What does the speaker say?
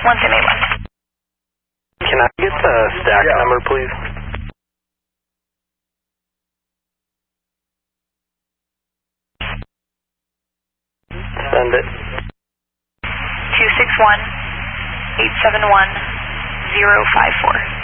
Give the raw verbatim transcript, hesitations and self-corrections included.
one ten eight one. Can I get the stack yeah. number, please? Send it. two six one, eight seven one, zero five four.